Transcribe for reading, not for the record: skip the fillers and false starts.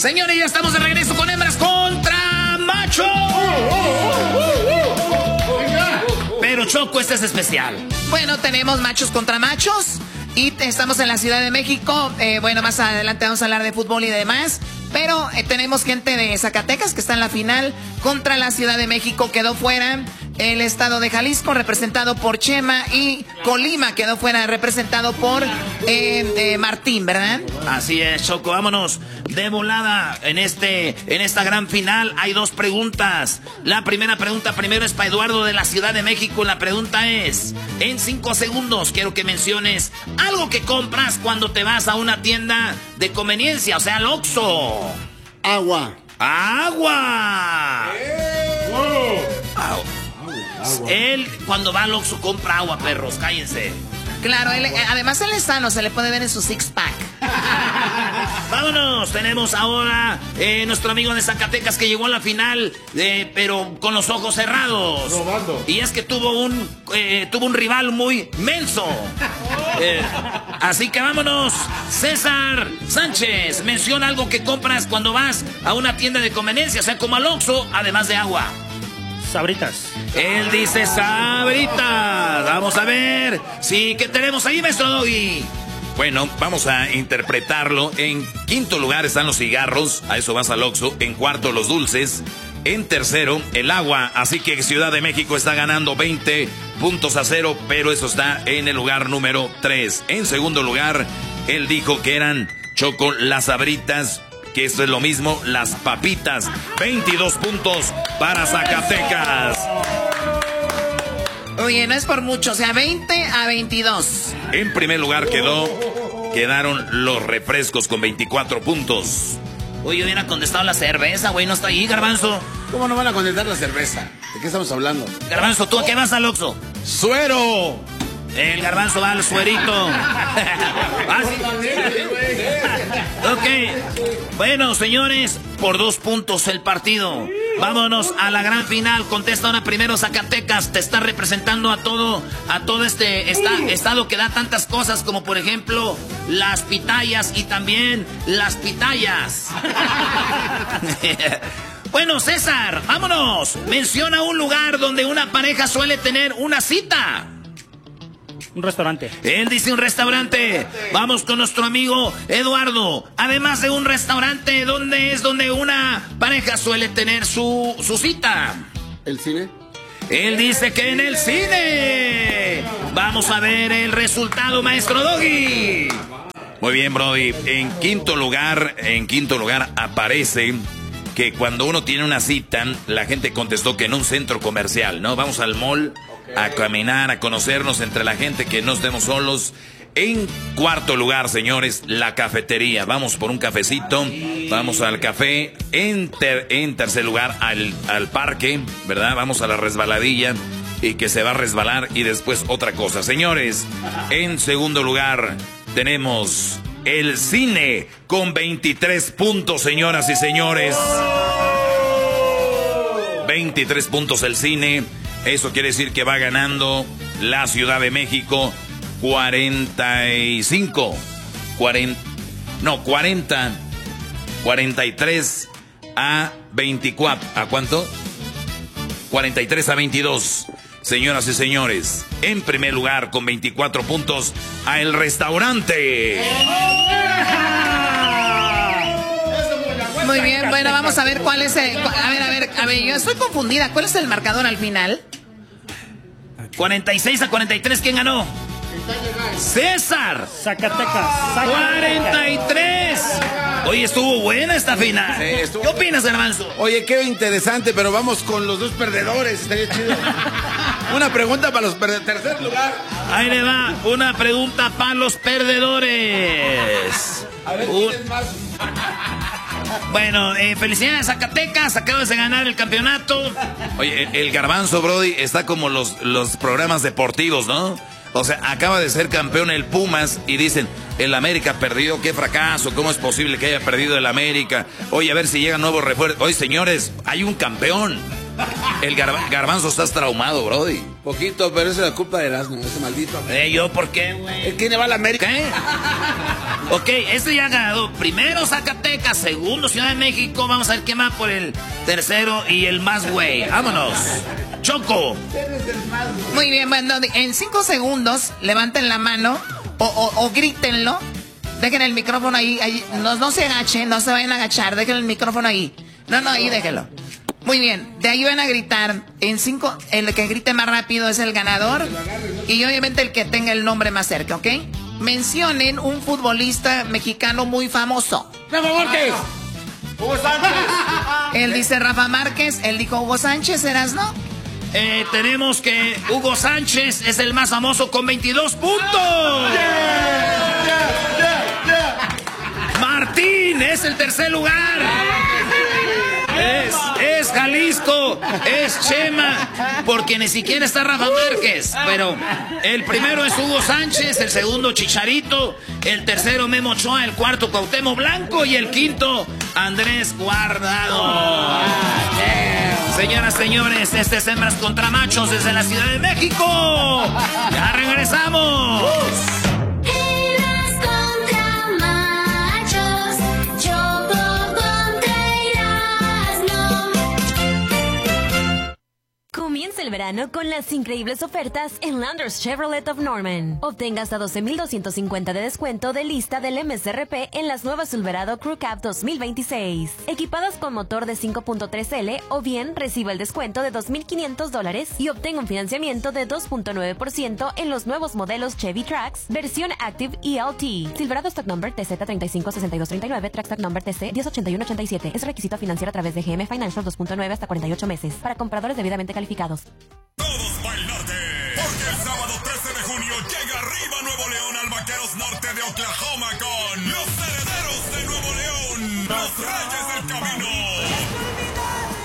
Señores, ya estamos de regreso con hembras contra machos. Pero Choco, este es especial. Bueno, tenemos machos contra machos. Y estamos en la Ciudad de México. Bueno, más adelante vamos a hablar de fútbol y demás. Pero tenemos gente de Zacatecas que está en la final contra la Ciudad de México. Quedó fuera el estado de Jalisco, representado por Chema. Y Colima quedó fuera, representado por Martín, ¿verdad? Así es, Choco. Vámonos de volada en esta gran final. Hay dos preguntas. La primera pregunta primero es para Eduardo de la Ciudad de México. La pregunta es, en 5 segundos quiero que menciones algo que compras cuando te vas a una tienda de conveniencia, o sea, al Oxxo. Agua. ¡Agua! Él cuando va al Oxxo compra agua, perros, cállense. Claro, además él es sano, se le puede ver en su six-pack. Vámonos, tenemos ahora nuestro amigo de Zacatecas que llegó a la final, pero con los ojos cerrados. Robando. Y es que tuvo un rival muy menso. Así que vámonos. César Sánchez, menciona algo que compras cuando vas a una tienda de conveniencia, o sea, como al Oxxo, además de agua. Sabritas. Él dice Sabritas. Vamos a ver. Sí, ¿qué tenemos ahí, maestro Doggy? Bueno, vamos a interpretarlo. En quinto lugar están los cigarros. A eso vas al Oxxo. En cuarto, los dulces. En tercero, el agua. Así que Ciudad de México está ganando 20-0, pero eso está en el lugar número 3. En segundo lugar, él dijo que eran Choco, las Sabritas, que esto es lo mismo, las papitas. 22 puntos para Zacatecas. Oye, no es por mucho, o sea, 20-22. En primer lugar quedaron los refrescos con 24 puntos. Oye, hubiera contestado la cerveza, güey, no está ahí, Garbanzo. ¿Cómo no van a contestar la cerveza? ¿De qué estamos hablando? Garbanzo, ¿tú a qué vas al Oxxo? ¡Suero! El Garbanzo va al suerito. Ok. Bueno, señores, por 2 puntos el partido. Vámonos a la gran final. Contesta ahora primero Zacatecas. Te está representando a todo este estado que da tantas cosas como, por ejemplo, las pitayas y también las pitayas. Bueno, César, vámonos. Menciona un lugar donde una pareja suele tener una cita. Un restaurante. Él dice un restaurante. Vamos con nuestro amigo Eduardo. Además de un restaurante, ¿dónde es donde una pareja suele tener su cita? ¿El cine? Él dice que en el cine. Vamos a ver el resultado, maestro Doggy. Muy bien, Brody. En quinto lugar aparece que cuando uno tiene una cita, la gente contestó que en un centro comercial, ¿no? Vamos al mall a caminar, a conocernos entre la gente, que no estemos solos. En cuarto lugar, señores, la cafetería. Vamos por un cafecito, vamos al café. En tercer lugar, al parque, ¿verdad? Vamos a la resbaladilla y que se va a resbalar y después otra cosa. Señores, en segundo lugar tenemos el cine con 23 puntos, señoras y señores. 23 puntos el cine. Eso quiere decir que va ganando la Ciudad de México 43 a 24. ¿A cuánto? 43 a 22. Señoras y señores, en primer lugar con 24 puntos a El Restaurante. Muy bien, bueno, vamos a ver cuál es el... A ver, yo estoy confundida. ¿Cuál es el marcador al final? 46 a 43, ¿quién ganó? César. Zacatecas. 43. Oye, estuvo buena esta final. Sí, ¿Qué opinas, Garbanzo? Oye, qué interesante, pero vamos con los dos perdedores. Estaría chido. Una pregunta para los tercer lugar. Ahí le va, una pregunta para los perdedores. A ver, ¿quién es más? Bueno, felicidades Zacatecas, acabas de ganar el campeonato. Oye, el Garbanzo, Brody, está como los programas deportivos, ¿no? O sea, acaba de ser campeón el Pumas y dicen, el América perdió, qué fracaso, ¿cómo es posible que haya perdido el América? Oye, a ver si llegan nuevos refuerzos. Oye, señores, hay un campeón. El Garbanzo estás traumado, brody. Poquito, pero esa es la culpa de Erasmo, ese maldito. ¿Yo por qué, güey? ¿Quién le va a la América? ¿Qué? Ok, este ya ha ganado. Primero Zacatecas, segundo Ciudad de México. Vamos a ver quién va por el tercero y el más güey. Vámonos. Choco. Muy bien, bueno, en 5 segundos levanten la mano o grítenlo. Dejen el micrófono ahí. No se agachen, no se vayan a agachar. Dejen el micrófono ahí. No, ahí déjenlo. Muy bien, de ahí van a gritar. En 5, el que grite más rápido es el ganador. Y obviamente el que tenga el nombre más cerca, ¿ok? Mencionen un futbolista mexicano muy famoso. ¡Rafa Márquez! ¡Hugo Sánchez! Él dice Rafa Márquez, él dijo Hugo Sánchez, ¿Erasno? Tenemos que Hugo Sánchez es el más famoso con 22 puntos. Martín es el tercer lugar. Es Jalisco, es Chema, porque ni siquiera está Rafa Márquez. Pero el primero es Hugo Sánchez, el segundo Chicharito, el tercero Memo Ochoa, el cuarto Cuauhtémoc Blanco y el quinto Andrés Guardado. Señoras, señores, este es Hembras contra Machos desde la Ciudad de México. Ya regresamos. Comienza el verano con las increíbles ofertas en Landers Chevrolet of Norman. Obtenga hasta $12,250 de descuento de lista del MSRP en las nuevas Silverado Crew Cab 2026. Equipadas con motor de 5.3L o bien reciba el descuento de $2,500 y obtenga un financiamiento de 2.9% en los nuevos modelos Chevy Trax, versión Active ELT. Silverado Stock Number TZ356239, Track Stock Number TC 108187. Es requisito financiar a través de GM Financial 2.9 hasta 48 meses. Para compradores debidamente calificados. Todos bailarte, porque el sábado 13 de junio llega arriba Nuevo León al Vaqueros Norte de Oklahoma con los Herederos de Nuevo León, los Reyes del Camino.